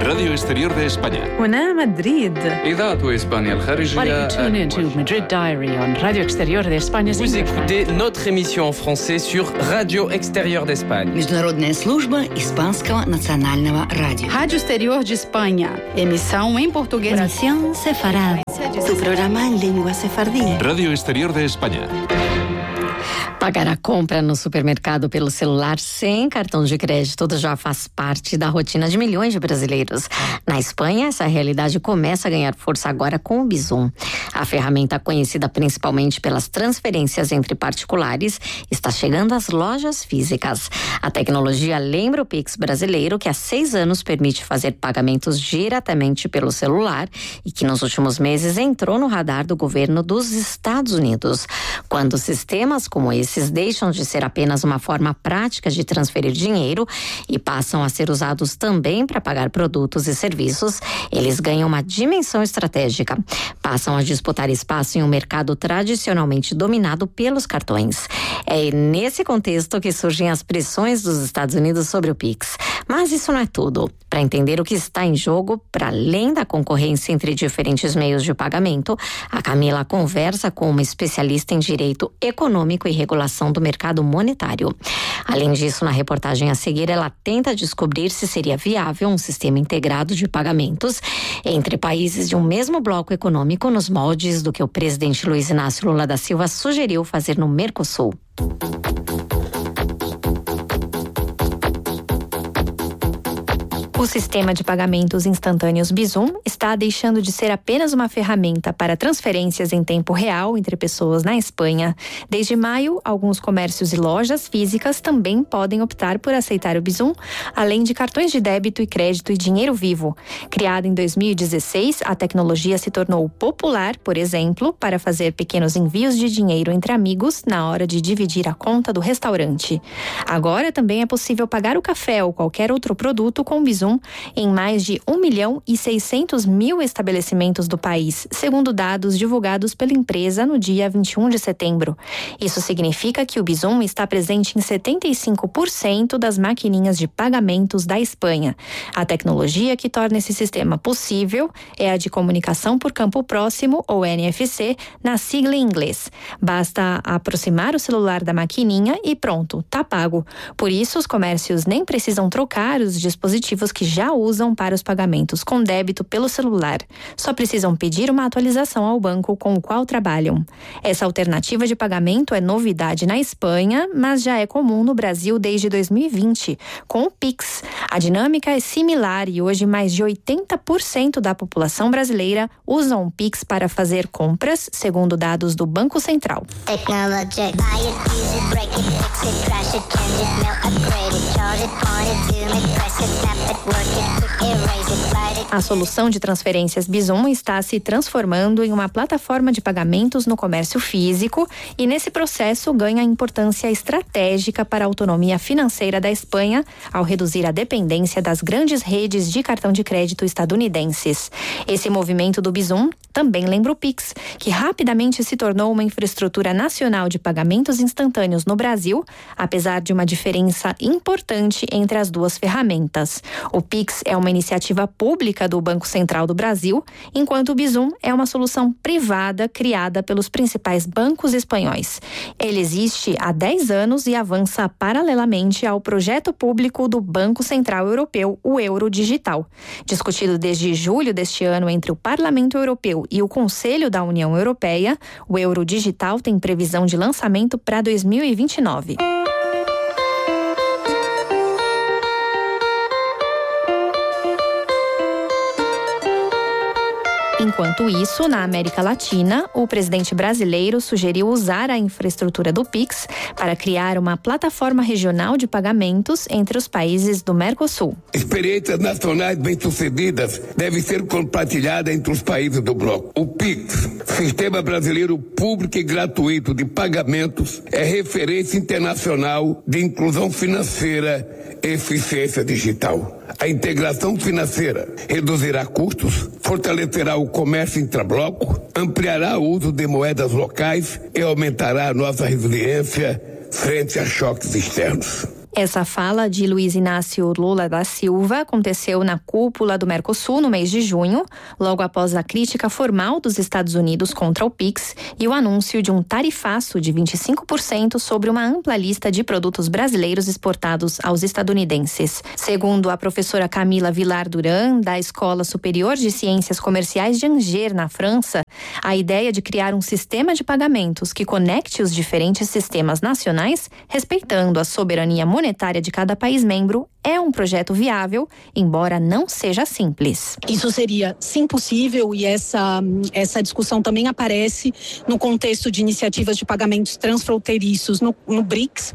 Radio Exterior de España. هنا مدريد. إذاعة إسبانيا الخارجية. You tune into Madrid Diary on Radio Exterior de España. Vous écoutez notre émission en français sur Radio Exterior d'Espagne. Международная служба Испанского национального радио. Rádio Exterior de Espanha. Emissão em português. Oración sefarad. Tu programa en lengua sefardí. Radio Exterior de España. Pagar a compra no supermercado pelo celular sem cartão de crédito já faz parte da rotina de milhões de brasileiros. Na Espanha, essa realidade começa a ganhar força agora com o Bizum. A ferramenta, conhecida principalmente pelas transferências entre particulares, está chegando às lojas físicas. A tecnologia lembra o Pix brasileiro, que há 6 anos permite fazer pagamentos diretamente pelo celular e que nos últimos meses entrou no radar do governo dos Estados Unidos. Quando sistemas como esses deixam de ser apenas uma forma prática de transferir dinheiro e passam a ser usados também para pagar produtos e serviços, eles ganham uma dimensão estratégica. Passam a disputar espaço em um mercado tradicionalmente dominado pelos cartões. É nesse contexto que surgem as pressões dos Estados Unidos sobre o Pix. Mas isso não é tudo. Para entender o que está em jogo, para além da concorrência entre diferentes meios de pagamento, a Camila conversa com uma especialista em direito econômico e regulação do mercado monetário. Além disso, na reportagem a seguir, ela tenta descobrir se seria viável um sistema integrado de pagamentos entre países de um mesmo bloco econômico nos moldes do que o presidente Luiz Inácio Lula da Silva sugeriu fazer no Mercosul. O sistema de pagamentos instantâneos Bizum está deixando de ser apenas uma ferramenta para transferências em tempo real entre pessoas na Espanha. Desde maio, alguns comércios e lojas físicas também podem optar por aceitar o Bizum, além de cartões de débito e crédito e dinheiro vivo. Criada em 2016, a tecnologia se tornou popular, por exemplo, para fazer pequenos envios de dinheiro entre amigos na hora de dividir a conta do restaurante. Agora também é possível pagar o café ou qualquer outro produto com o Bizum em mais de 1.600.000 estabelecimentos do país, segundo dados divulgados pela empresa no dia 21 de setembro. Isso significa que o Bizum está presente em 75% das maquininhas de pagamentos da Espanha. A tecnologia que torna esse sistema possível é a de comunicação por campo próximo, ou NFC, na sigla em inglês. Basta aproximar o celular da maquininha e pronto, tá pago. Por isso, os comércios nem precisam trocar os dispositivos que já usam para os pagamentos com débito pelo celular. Só precisam pedir uma atualização ao banco com o qual trabalham. Essa alternativa de pagamento é novidade na Espanha, mas já é comum no Brasil desde 2020, com o Pix. A dinâmica é similar e hoje mais de 80% da população brasileira usam o Pix para fazer compras, segundo dados do Banco Central. A solução de transferências Bizum está se transformando em uma plataforma de pagamentos no comércio físico e nesse processo ganha importância estratégica para a autonomia financeira da Espanha ao reduzir a dependência das grandes redes de cartão de crédito estadunidenses. Esse movimento do Bizum também lembra o Pix, que rapidamente se tornou uma infraestrutura nacional de pagamentos instantâneos no Brasil, apesar de uma diferença importante entre as duas ferramentas. O Pix é uma iniciativa pública do Banco Central do Brasil, enquanto o Bizum é uma solução privada criada pelos principais bancos espanhóis. Ele existe há 10 anos e avança paralelamente ao projeto público do Banco Central Europeu, o Euro Digital. Discutido desde julho deste ano entre o Parlamento Europeu e o Conselho da União Europeia, o Euro Digital tem previsão de lançamento para 2029. Enquanto isso, na América Latina, o presidente brasileiro sugeriu usar a infraestrutura do Pix para criar uma plataforma regional de pagamentos entre os países do Mercosul. Experiências nacionais bem-sucedidas devem ser compartilhadas entre os países do bloco. O Pix, Sistema Brasileiro Público e Gratuito de Pagamentos, é referência internacional de inclusão financeira e eficiência digital. A integração financeira reduzirá custos, fortalecerá o comércio intrabloco, ampliará o uso de moedas locais e aumentará a nossa resiliência frente a choques externos. Essa fala de Luiz Inácio Lula da Silva aconteceu na cúpula do Mercosul no mês de junho, logo após a crítica formal dos Estados Unidos contra o PIX e o anúncio de um tarifaço de 25% sobre uma ampla lista de produtos brasileiros exportados aos estadunidenses. Segundo a professora Camila Villar Duran, da Escola Superior de Ciências Comerciais de Angers, na França, a ideia de criar um sistema de pagamentos que conecte os diferentes sistemas nacionais, respeitando a soberania monetária de cada país membro, é um projeto viável, embora não seja simples. Isso seria sim possível e essa discussão também aparece no contexto de iniciativas de pagamentos transfronteiriços no BRICS,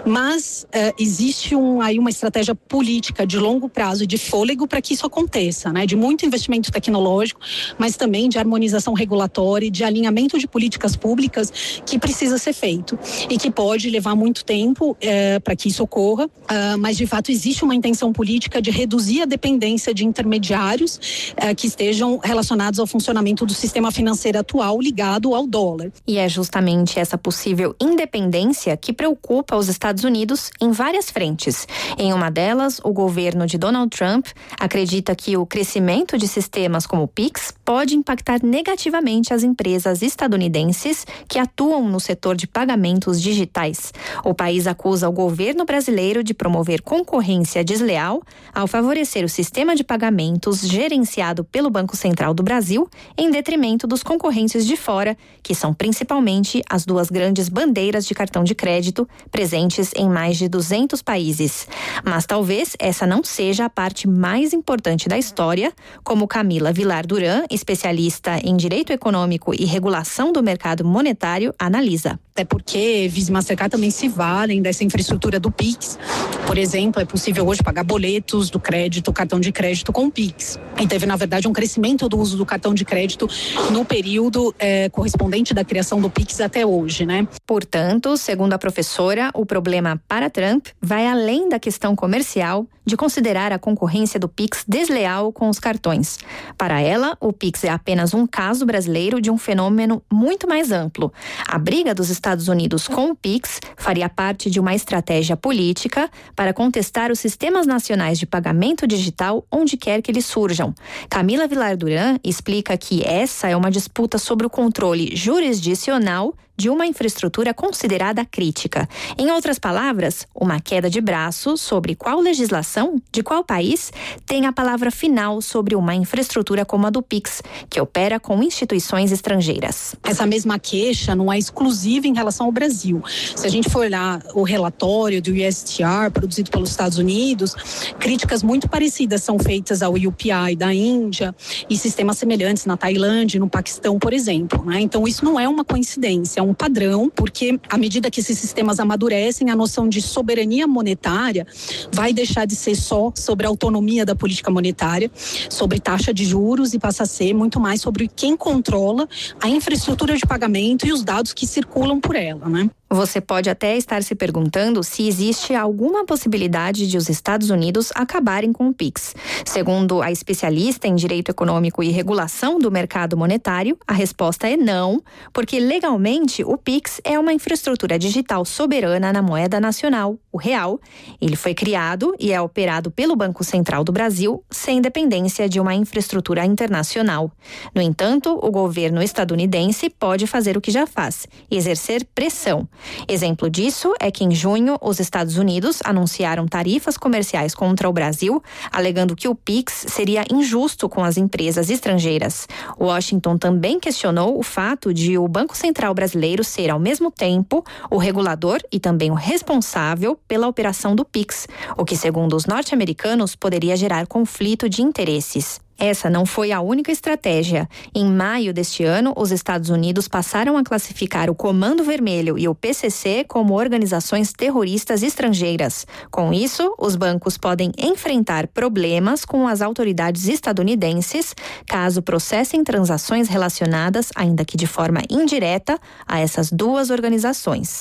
mas existe aí uma estratégia política de longo prazo e de fôlego para que isso aconteça, né? De muito investimento tecnológico, mas também de harmonização regulatória e de alinhamento de políticas públicas que precisa ser feito e que pode levar muito tempo para que isso ocorra, mas de fato existe uma intenção política de reduzir a dependência de intermediários que estejam relacionados ao funcionamento do sistema financeiro atual ligado ao dólar. E é justamente essa possível independência que preocupa os Estados Unidos em várias frentes. Em uma delas, o governo de Donald Trump acredita que o crescimento de sistemas como o PIX pode impactar negativamente as empresas estadunidenses que atuam no setor de pagamentos digitais. O país acusa o governo brasileiro de promover concorrência desleal ao favorecer o sistema de pagamentos gerenciado pelo Banco Central do Brasil em detrimento dos concorrentes de fora, que são principalmente as duas grandes bandeiras de cartão de crédito presentes em mais de 200 países. Mas talvez essa não seja a parte mais importante da história, como Camila Villar Duran, especialista em Direito Econômico e Regulação do Mercado Monetário, analisa. Até porque Visa e Mastercard também se valem dessa infraestrutura do PIX. Por exemplo, é possível hoje pagar boletos do crédito, cartão de crédito com o PIX. E teve, na verdade, um crescimento do uso do cartão de crédito no período correspondente da criação do PIX até hoje, né? Portanto, segundo a professora, o problema para Trump vai além da questão comercial de considerar a concorrência do PIX desleal com os cartões. Para ela, o PIX é apenas um caso brasileiro de um fenômeno muito mais amplo. A briga dos Estados Unidos com o PIX faria parte de uma estratégia política para contestar os sistemas nacionais de pagamento digital onde quer que eles surjam. Camila Villar Duran explica que essa é uma disputa sobre o controle jurisdicional de uma infraestrutura considerada crítica. Em outras palavras, uma queda de braço sobre qual legislação, de qual país, tem a palavra final sobre uma infraestrutura como a do PIX, que opera com instituições estrangeiras. Essa mesma queixa não é exclusiva em relação ao Brasil. Se a gente for olhar o relatório do USTR, produzido pelos Estados Unidos, críticas muito parecidas são feitas ao UPI da Índia e sistemas semelhantes na Tailândia e no Paquistão, por exemplo, né? Então isso não é uma coincidência, um padrão, porque à medida que esses sistemas amadurecem, a noção de soberania monetária vai deixar de ser só sobre a autonomia da política monetária, sobre taxa de juros, e passa a ser muito mais sobre quem controla a infraestrutura de pagamento e os dados que circulam por ela, né? Você pode até estar se perguntando se existe alguma possibilidade de os Estados Unidos acabarem com o PIX. Segundo a especialista em Direito Econômico e Regulação do Mercado Monetário, a resposta é não, porque legalmente o PIX é uma infraestrutura digital soberana na moeda nacional, o real. Ele foi criado e é operado pelo Banco Central do Brasil, sem dependência de uma infraestrutura internacional. No entanto, o governo estadunidense pode fazer o que já faz, exercer pressão. Exemplo disso é que em junho os Estados Unidos anunciaram tarifas comerciais contra o Brasil, alegando que o PIX seria injusto com as empresas estrangeiras. Washington também questionou o fato de o Banco Central brasileiro ser ao mesmo tempo o regulador e também o responsável pela operação do PIX, o que, segundo os norte-americanos, poderia gerar conflito de interesses. Essa não foi a única estratégia. Em maio deste ano, os Estados Unidos passaram a classificar o Comando Vermelho e o PCC como organizações terroristas estrangeiras. Com isso, os bancos podem enfrentar problemas com as autoridades estadunidenses caso processem transações relacionadas, ainda que de forma indireta, a essas duas organizações.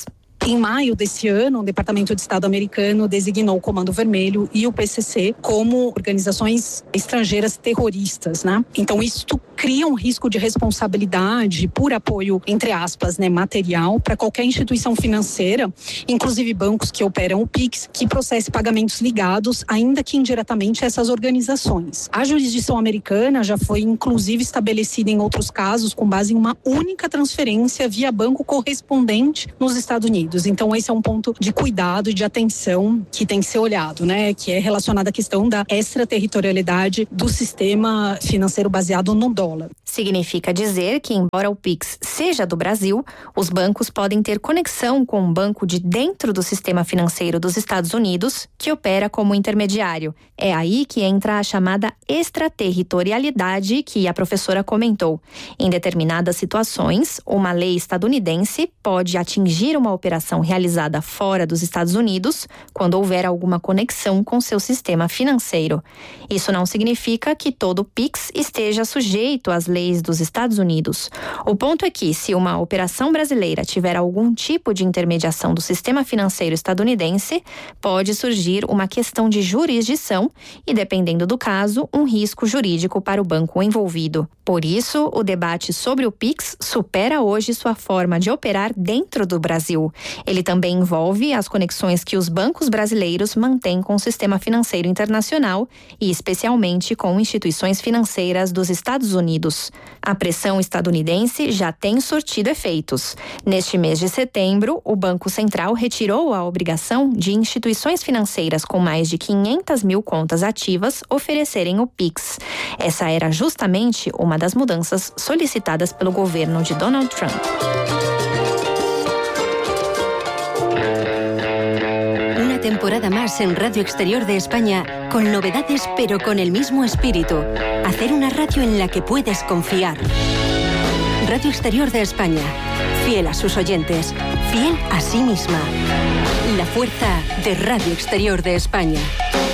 Em maio desse ano, o Departamento de Estado americano designou o Comando Vermelho e o PCC como organizações estrangeiras terroristas, né? Então, isto cria um risco de responsabilidade por apoio, entre aspas, né, material para qualquer instituição financeira, inclusive bancos que operam o Pix, que processe pagamentos ligados, ainda que indiretamente, a essas organizações. A jurisdição americana já foi, inclusive, estabelecida em outros casos com base em uma única transferência via banco correspondente nos Estados Unidos. Então, esse é um ponto de cuidado e de atenção que tem que ser olhado, né? Que é relacionado à questão da extraterritorialidade do sistema financeiro baseado no dólar. Significa dizer que, embora o Pix seja do Brasil, os bancos podem ter conexão com um banco de dentro do sistema financeiro dos Estados Unidos, que opera como intermediário. É aí que entra a chamada extraterritorialidade que a professora comentou. Em determinadas situações, uma lei estadunidense pode atingir uma operação realizada fora dos Estados Unidos quando houver alguma conexão com seu sistema financeiro. Isso não significa que todo Pix esteja sujeito às leis dos Estados Unidos. O ponto é que, se uma operação brasileira tiver algum tipo de intermediação do sistema financeiro estadunidense, pode surgir uma questão de jurisdição e, dependendo do caso, um risco jurídico para o banco envolvido. Por isso, o debate sobre o Pix supera hoje sua forma de operar dentro do Brasil. Ele também envolve as conexões que os bancos brasileiros mantêm com o sistema financeiro internacional e, especialmente, com instituições financeiras dos Estados Unidos. A pressão estadunidense já tem surtido efeitos. Neste mês de setembro, o Banco Central retirou a obrigação de instituições financeiras com mais de 500 mil contas ativas oferecerem o Pix. Essa era justamente uma das mudanças solicitadas pelo governo de Donald Trump. Una temporada más en Radio Exterior de España, con novedades pero con el mismo espíritu. Hacer una radio en la que puedes confiar. Radio Exterior de España, fiel a sus oyentes, fiel a sí misma. La fuerza de Radio Exterior de España.